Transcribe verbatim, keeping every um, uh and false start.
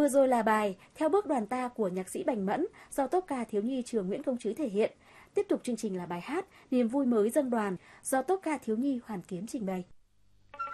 Vừa rồi là bài Theo bước đoàn ta của nhạc sĩ Bành Mẫn do tốp ca thiếu nhi trường Nguyễn Công Trứ thể hiện. Tiếp tục chương trình là bài hát Niềm vui mới dâng đoàn do tốp ca thiếu nhi Hoàn Kiếm trình bày.